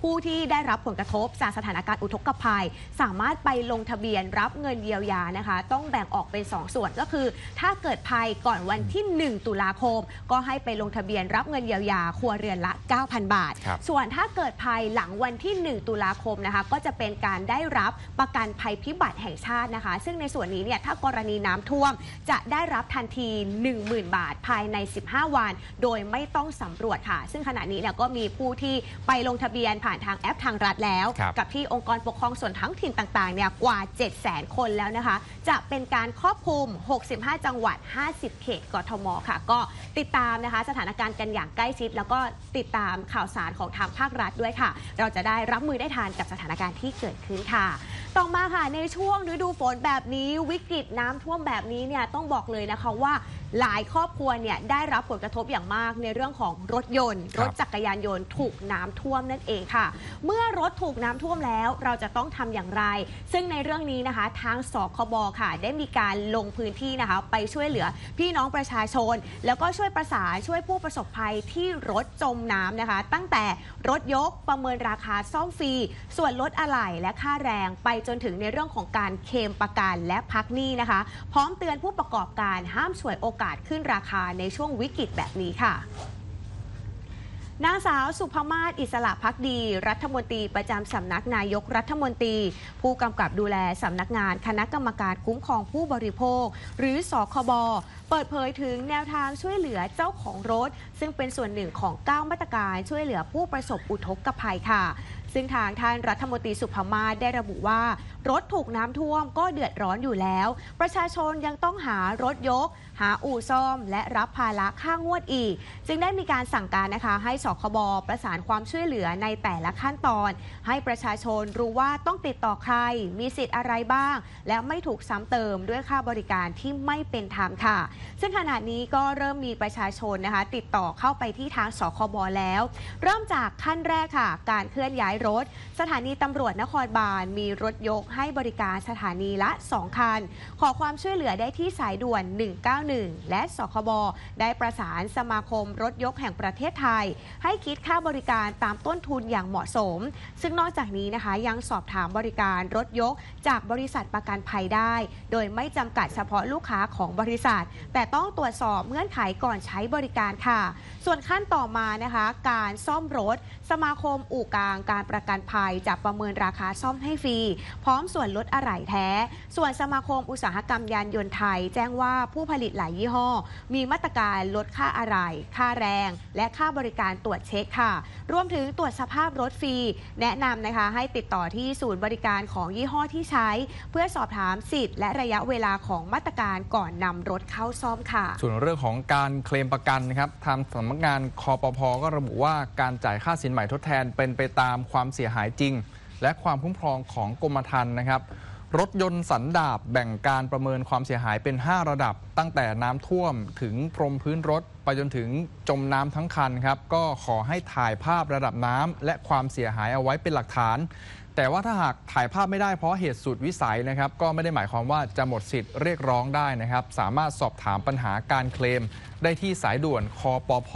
ผู้ที่ได้รับผลกระทบจากสถานการณ์อุทกภัยสามารถไปลงทะเบียนรับเงินเยียวยานะคะต้องแบ่งออกเป็น2 ส่วนก็คือถ้าเกิดภัยก่อนวันที่1 ตุลาคมก็ให้ไปลงทะเบียนรับเงินเยียวยาครัวเรือนละ 9,000 บาทส่วนถ้าเกิดภัยหลังวันที่1 ตุลาคมนะคะก็จะเป็นการได้รับประกันภัยพิบัติแห่งชาตินะคะซึ่งในส่วนนี้เนี่ยถ้ากรณีน้ำท่วมจะได้รับทันที 10,000 บาทภายใน15 วันโดยไม่ต้องสำรวจค่ะซึ่งขณะนี้เนี่ยก็มีผู้ที่ไปลงทะเบียนผ่านทางแอปทางรัฐแล้วกับที่องค์กรปกครองส่วนท้องถิ่นต่างๆเนี่ยกว่า 700,000 คนแล้วนะคะจะเป็นการครอบคลุม65 จังหวัด50 เขตกทมค่ะก็ติดตามนะคะสถานการณ์กันอย่างใกล้ชิดแล้วก็ติดตามข่าวสารของทางภาครัฐด้วยค่ะเราจะได้รับมือได้ทันกับสถานการณ์ที่เกิดขึ้นค่ะต่อมาค่ะในช่วงฤดูฝนแบบนี้วิกฤตน้ำท่วมแบบนี้เนี่ยต้องบอกเลยนะคะว่าหลายครอบครัวเนี่ยได้รับผลกระทบอย่างมากในเรื่องของรถยนต์รถจักรยานยนต์ถูกน้ำท่วมนั่นเองค่ะเมื่อรถถูกน้ำท่วมแล้วเราจะต้องทำอย่างไรซึ่งในเรื่องนี้นะคะทางสคบค่ะได้มีการลงพื้นที่นะคะไปช่วยเหลือพี่น้องประชาชนแล้วก็ช่วยประสานช่วยผู้ประสบภัยที่รถจมน้ำนะคะตั้งแต่รถยกประเมินราคาซ่อมฟรีส่วนลดอะไหล่และค่าแรงไปจนถึงในเรื่องของการเคลมประกันและพักหนี้นะคะพร้อมเตือนผู้ประกอบการห้ามฉวยโอกาสขึ้นราคาในช่วงวิกฤตแบบนี้ค่ะนางสาวสุภมาศ อิสระภักดีรัฐมนตรีประจำสำนักนายกรัฐมนตรีผู้กำกับดูแลสำนักงานคณะกรรมการคุ้มครองผู้บริโภคหรือสคบเปิดเผยถึงแนวทางช่วยเหลือเจ้าของรถซึ่งเป็นส่วนหนึ่งของ9 มาตรการช่วยเหลือผู้ประสบอุทกภัยค่ะซึ่งทางท่านรัฐมนตรีสุภมาศได้ระบุว่ารถถูกน้ำท่วมก็เดือดร้อนอยู่แล้วประชาชนยังต้องหารถยกหาอู่ซ่อมและรับภาระค่างวดอีกจึงได้มีการสั่งการนะคะให้สคบประสานความช่วยเหลือในแต่ละขั้นตอนให้ประชาชนรู้ว่าต้องติดต่อใครมีสิทธิ์อะไรบ้างและไม่ถูกซ้ำเติมด้วยค่าบริการที่ไม่เป็นธรรมค่ะซึ่งขณะนี้ก็เริ่มมีประชาชนนะคะติดต่อเข้าไปที่ทางสคบแล้วเริ่มจากขั้นแรกค่ะการเคลื่อนย้ายรถสถานีตำรวจนครบาลมีรถยกให้บริการสถานีละ2 คันขอความช่วยเหลือได้ที่สายด่วน191และสคบได้ประสานสมาคมรถยกแห่งประเทศไทยให้คิดค่าบริการตามต้นทุนอย่างเหมาะสมซึ่งนอกจากนี้นะคะยังสอบถามบริการรถยกจากบริษัทประกันภัยได้โดยไม่จำกัดเฉพาะลูกค้าของบริษัทแต่ต้องตรวจสอบเงื่อนไขก่อนใช้บริการค่ะส่วนขั้นต่อมานะคะการซ่อมรถสมาคมอู่กลางการประกันภัยจะประเมินราคาซ่อมให้ฟรีพร้อมส่วนลดอะไหล่แท้ส่วนสมาคมอุตสาหกรรมยานยนต์ไทยแจ้งว่าผู้ผลิตหลายยี่ห้อมีมาตรการลดค่าอะไหล่ค่าแรงและค่าบริการตรวจเช็คค่ะรวมถึงตรวจสภาพรถฟรีแนะนำนะคะให้ติดต่อที่ศูนย์บริการของยี่ห้อที่ใช้เพื่อสอบถามสิทธิ์และระยะเวลาของมาตรการก่อนนำรถเข้าซ่อมค่ะส่วนเรื่องของการเคลมประกันนะครับทางสำนักงานคปภ.ก็ระบุว่าการจ่ายค่าสินใหม่ทดแทนเป็นไปตามความเสียหายจริงและความคุ้มครองของกรมธรรม์นะครับรถยนต์สันดาปแบ่งการประเมินความเสียหายเป็น5 ระดับตั้งแต่น้ำท่วมถึงพรมพื้นรถไปจนถึงจมน้ำทั้งคันครับก็ขอให้ถ่ายภาพระดับน้ำและความเสียหายเอาไว้เป็นหลักฐานแต่ว่าถ้าหากถ่ายภาพไม่ได้เพราะเหตุสุดวิสัยนะครับก็ไม่ได้หมายความว่าจะหมดสิทธิ์เรียกร้องได้นะครับสามารถสอบถามปัญหาการเคลมได้ที่สายด่วนคปภ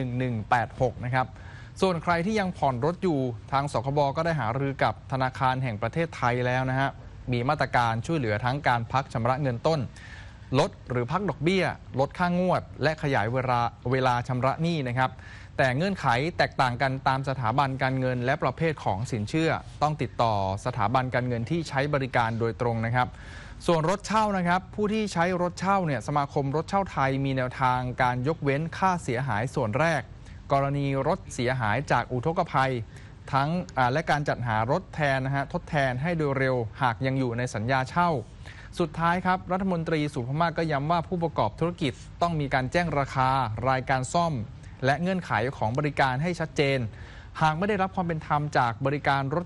1186นะครับส่วนใครที่ยังผ่อนรถอยู่ทางสคบก็ได้หารือกับธนาคารแห่งประเทศไทยแล้วนะฮะมีมาตรการช่วยเหลือทั้งการพักชำระเงินต้นลดหรือพักดอกเบี้ยลดค่างวดและขยายเวลาชำระหนี้นะครับแต่เงื่อนไขแตกต่างกันตามสถาบันการเงินและประเภทของสินเชื่อต้องติดต่อสถาบันการเงินที่ใช้บริการโดยตรงนะครับส่วนรถเช่านะครับผู้ที่ใช้รถเช่าเนี่ยสมาคมรถเช่าไทยมีแนวทางการยกเว้นค่าเสียหายส่วนแรกกรณีรถเสียหายจากอุทกภัยทั้งและการจัดหารถแทนทดแทนให้โดยเร็วหากยังอยู่ในสัญญาเช่าสุดท้ายครับรัฐมนตรีสุภมาศก็ย้ำว่าผู้ประกอบธุรกิจต้องมีการแจ้งราคารายการซ่อมและเงื่อนไขของบริการให้ชัดเจนหากไม่ได้รับความเป็นธรรมจากบริการรถยก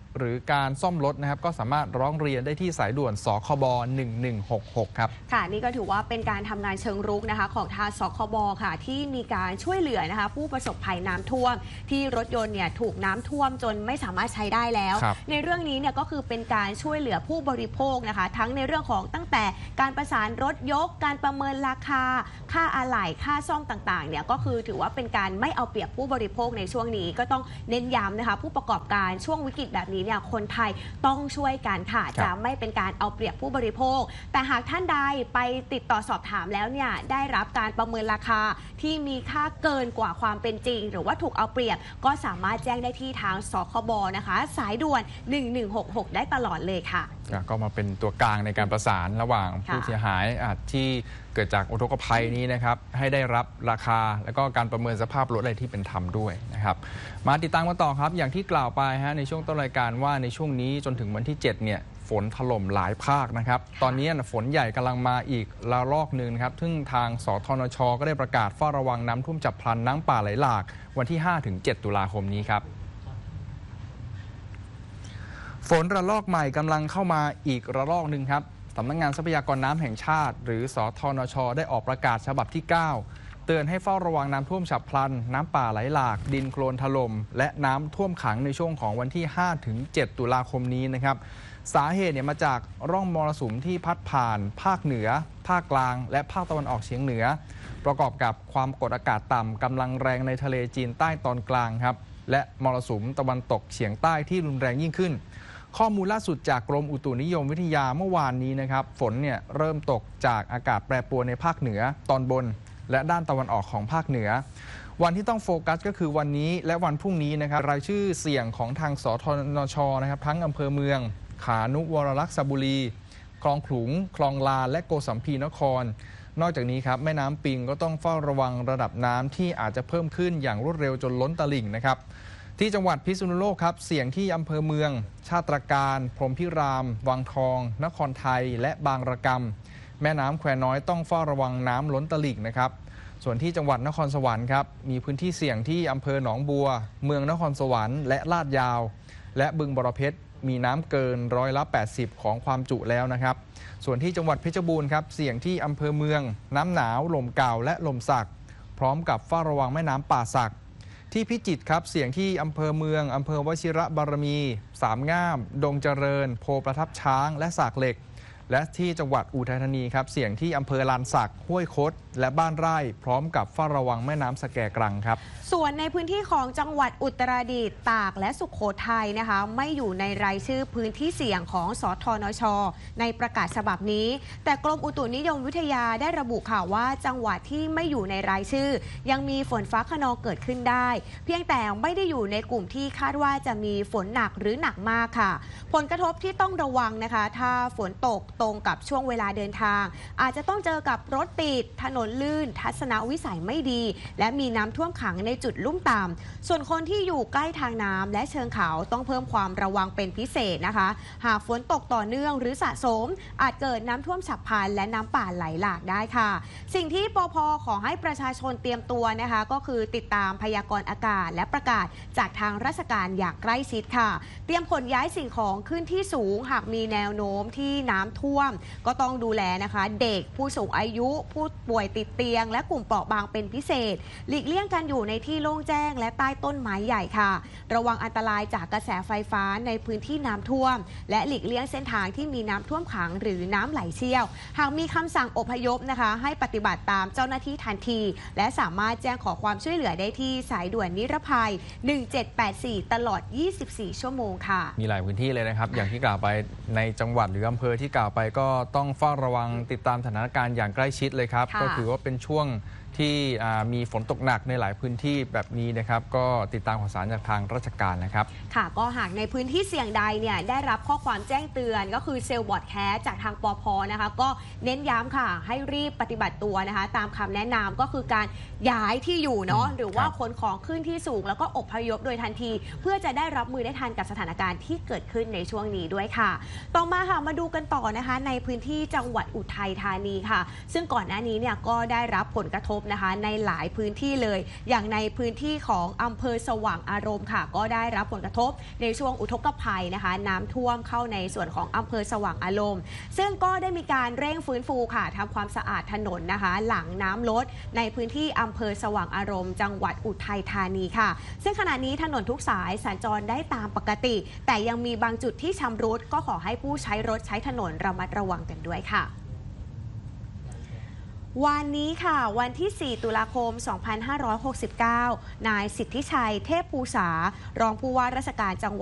หรือการซ่อมรถนะครับก็สามารถร้องเรียนได้ที่สายด่วนสคบ1166ครับค่ะนี่ก็ถือว่าเป็นการทำงานเชิงรุกนะคะของทางสคบค่ะที่มีการช่วยเหลือนะคะผู้ประสบภัยน้ำท่วมที่รถยนต์เนี่ยถูกน้ำท่วมจนไม่สามารถใช้ได้แล้วในเรื่องนี้เนี่ยก็คือเป็นการช่วยเหลือผู้บริโภคนะคะทั้งในเรื่องของตั้งแต่การประสานรถยกการประเมินราคาค่าอะไหล่ค่าซ่อมต่างๆเนี่ยก็คือถือว่าเป็นการไม่เอาเปรียบผู้บริโภคในช่วงนี้ก็ต้องเน้นย้ำนะคะผู้ประกอบการช่วงวิกฤตแบบนี้เนี่ยคนไทยต้องช่วยกันค่ะจะไม่เป็นการเอาเปรียบผู้บริโภคแต่หากท่านใดไปติดต่อสอบถามแล้วเนี่ยได้รับการประเมินราคาที่มีค่าเกินกว่าความเป็นจริงหรือว่าถูกเอาเปรียบก็สามารถแจ้งได้ที่ทางสคบนะคะสายด่วน1166ได้ตลอดเลยค่ะก็มาเป็นตัวกลางในการประสานระหว่างผู้เสียหายที่เกิดจากอุทกภัยนี้นะครับให้ได้รับราคาและก็การประเมินสภาพรถอะไรที่เป็นธรรมด้วยนะครับมาติดตามกันต่อครับอย่างที่กล่าวไปในช่วงต้นรายการว่าในช่วงนี้จนถึงวันที่7เนี่ยฝนถล่มหลายภาคนะครับตอนนี้ฝนใหญ่กำลังมาอีกระลอกหนึ่งครับซึ่งทางสทนช.ก็ได้ประกาศเฝ้าระวังน้ำท่วมฉับพลันน้ำป่าไหลหลากวันที่ 5-7 ตุลาคมนี้ครับฝนระลอกใหม่กำลังเข้ามาอีกระลอกหนึ่งครับสำนักงานทรัพยากรน้ำแห่งชาติหรือสทนช.ได้ออกประกาศฉบับที่ 9 เตือนให้เฝ้าระวังน้ำท่วมฉับพลันน้ำป่าไหลหลากดินโคลนถล่มและน้ำท่วมขังในช่วงของวันที่ 5-7 ตุลาคมนี้นะครับสาเหตุมาจากร่องมรสุมที่พัดผ่านภาคเหนือภาคกลางและภาคตะวันออกเฉียงเหนือประกอบกับความกดอากาศต่ำกำลังแรงในทะเลจีนใต้ตอนกลางครับและมรสุมตะวันตกเฉียงใต้ที่รุนแรงยิ่งขึ้นข้อมูลล่าสุดจากกรมอุตุนิยมวิทยาเมื่อวานนี้นะครับฝนเริ่มตกจากอากาศแปรปรวนในภาคเหนือตอนบนและด้านตะวันออกของภาคเหนือวันที่ต้องโฟกัสก็คือวันนี้และวันพรุ่งนี้นะครับรายชื่อเสี่ยงของทางสทนช.นะครับทั้งอำเภอเมืองขานุวรลักษบุรีคลองขลุงคลองลานและโกสัมพีนครนอกจากนี้ครับแม่น้ำปิงก็ต้องเฝ้าระวังระดับน้ำที่อาจจะเพิ่มขึ้นอย่างรวดเร็วจนล้นตลิ่งนะครับที่จังหวัดพิษณุโลกครับเสี่ยงที่อำเภอเมืองชาตรการพรหมพิรามวังทองนครไทยและบางระกำแม่น้ำแควน้อยต้องเฝ้าระวังน้ำล้นตลิ่งนะครับส่วนที่จังหวัดนครสวรรค์ครับมีพื้นที่เสี่ยงที่อำเภอหนองบัวเมืองนครสวรรค์และลาดยาวและบึงบรเพชรมีน้ำเกิน80%ของความจุแล้วนะครับส่วนที่จังหวัดเพชรบูรณ์ครับเสี่ยงที่อำเภอเมืองน้ำหนาวลมเก่าและลมสักพร้อมกับเฝ้าระวังแม่น้ำป่าสักที่พิจิตรครับเสี่ยงที่อำเภอเมืองอำเภอวชิระบารมีสามง่ามดงเจริญโพประทับช้างและสากเหล็กและที่จังหวัดอุทัยธานีครับเสี่ยงที่อำเภอลานสักห้วยคดและบ้านไร่พร้อมกับเฝ้าระวังแม่น้ำสแกกรังครับส่วนในพื้นที่ของจังหวัดอุตรดิตถ์ตากและสุโขทัยนะคะไม่อยู่ในรายชื่อพื้นที่เสี่ยงของสทนช.ในประกาศฉบับนี้แต่กรมอุตุนิยมวิทยาได้ระบุข่าวว่าจังหวัดที่ไม่อยู่ในรายชื่อยังมีฝนฟ้าคะนองเกิดขึ้นได้เพียงแต่ไม่ได้อยู่ในกลุ่มที่คาดว่าจะมีฝนหนักหรือหนักมากค่ะผลกระทบที่ต้องระวังนะคะถ้าฝนตกตรงกับช่วงเวลาเดินทางอาจจะต้องเจอกับรถติดถนนลื่นทัศนวิสัยไม่ดีและมีน้ำท่วมขังในจุดลุ่มต่ำส่วนคนที่อยู่ใกล้ทางน้ำและเชิงเขาต้องเพิ่มความระวังเป็นพิเศษนะคะหากฝนตกต่อเนื่องหรือสะสมอาจเกิดน้ำท่วมฉับพลันและน้ำป่าไหลหลากได้ค่ะสิ่งที่ปภ.ขอให้ประชาชนเตรียมตัวนะคะก็คือติดตามพยากรณ์อากาศและประกาศจากทางราชการอย่างใกล้ชิดค่ะเตรียมขนย้ายสิ่งของขึ้นที่สูงหากมีแนวโน้มที่น้ำท่วมก็ต้องดูแลนะคะเด็กผู้สูงอายุผู้ป่วยติดเตียงและกลุ่มเปราะบางเป็นพิเศษหลีกเลี่ยงการอยู่ในที่โล่งแจ้งและใต้ต้นไม้ใหญ่ค่ะระวังอันตรายจากกระแสไฟฟ้าในพื้นที่น้ำท่วมและหลีกเลี่ยงเส้นทางที่มีน้ำท่วมขังหรือน้ำไหลเชี่ยวหากมีคำสั่งอพยพนะคะให้ปฏิบัติตามเจ้าหน้าที่ทันทีและสามารถแจ้งขอความช่วยเหลือได้ที่สายด่วนนิรภัย1784ตลอด24ชั่วโมงค่ะมีหลายพื้นที่เลยนะครับอย่างที่กล่าวไปในจังหวัดหรืออำเภอที่กล่าวไปก็ต้องเฝ้าระวังติดตามสถานการณ์อย่างใกล้ชิดเลยครับก็ถือว่าเป็นช่วงที่มีฝนตกหนักในหลายพื้นที่แบบนี้นะครับก็ติดตามข่าวสารจากทางราชการนะครับค่ะก็หากในพื้นที่เสี่ยงใดเนี่ยได้รับข้อความแจ้งเตือนก็คือเซลล์บอร์ดแคสจากทางปภ.นะคะก็เน้นย้ำค่ะให้รีบปฏิบัติตัวนะคะตามคำแนะนำก็คือการย้ายที่อยู่เนาะหรือว่าขนของขึ้นที่สูงแล้วก็อพยพโดยทันทีเพื่อจะได้รับมือได้ทันกับสถานการณ์ที่เกิดขึ้นในช่วงนี้ด้วยค่ะต่อมาค่ะมาดูกันต่อนะคะในพื้นที่จังหวัดอุทัยธานีค่ะซึ่งก่อนหน้านี้เนี่ยก็ได้รับผลกระทบบนะคะในหลายพื้นที่เลยอย่างในพื้นที่ของอำเภอสว่างอารมณ์ค่ะก็ได้รับผลกระทบในช่วงอุทกภัยนะคะน้ำท่วมเข้าในส่วนของอำเภอสว่างอารมณ์ซึ่งก็ได้มีการเร่งฟื้นฟูค่ะทำความสะอาดถนนนะคะหลังน้ำลดในพื้นที่อำเภอสว่างอารมณ์จังหวัดอุทัยธานีค่ะซึ่งขณะนี้ถนนทุกสายสัญจรได้ตามปกติแต่ยังมีบางจุดที่ชำรุดก็ขอให้ผู้ใช้รถใช้ถนนระมัดระวังกันด้วยค่ะวันนี้ค่ะวันที่ 4 ตุลาคม 2569 นายสิทธิชัยเทพภูษารองผู้ว่าราชการจังหวัด